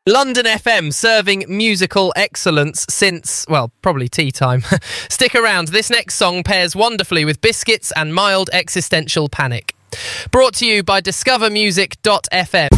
London FM, serving musical excellence since, well, probably tea time. Stick around, this next song pairs wonderfully with biscuits and mild existential panic. Brought to you by discovermusic.fm.